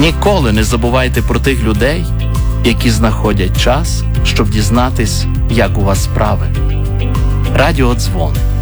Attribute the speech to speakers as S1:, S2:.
S1: Ніколи не забувайте про тих людей, які знаходять час, щоб дізнатись, як у вас справи. Радіодзвон.